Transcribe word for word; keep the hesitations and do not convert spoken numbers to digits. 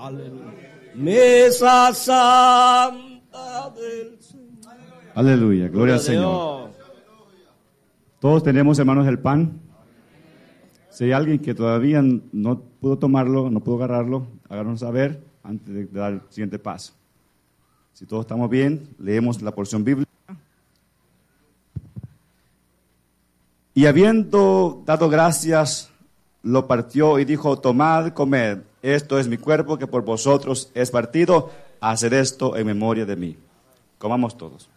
Aleluya. Mesa santa del Señor. Aleluya, gloria al Señor. Todos tenemos, hermanos, el pan. Si hay alguien que todavía no pudo tomarlo, no pudo agarrarlo, háganos saber antes de dar el siguiente paso. Si todos estamos bien, leemos la porción bíblica. Y habiendo dado gracias, lo partió y dijo: tomad, comed, esto es mi cuerpo que por vosotros es partido, haced esto en memoria de mí. Comamos todos.